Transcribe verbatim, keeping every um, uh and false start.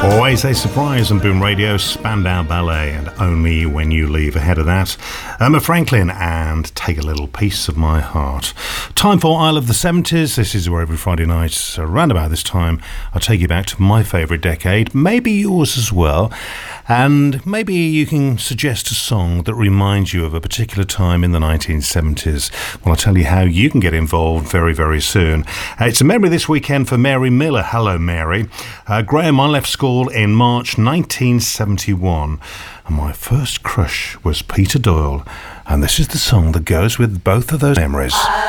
Always a surprise on Boom Radio, Spandau Ballet and Only When You Leave. Ahead of that, Emma Franklin and Take a Little Piece of My Heart. Time for Isle of the seventies. This is where every Friday night, around about this time, I'll take you back to my favourite decade, maybe yours as well. And maybe you can suggest a song that reminds you of a particular time in the nineteen seventies. Well, I'll tell you how you can get involved very, very soon. Uh, it's a memory this weekend for Mary Miller. Hello, Mary. Uh, Graham, I left school in March nineteen seventy-one, and my first crush was Peter Doyle. And this is the song that goes with both of those memories.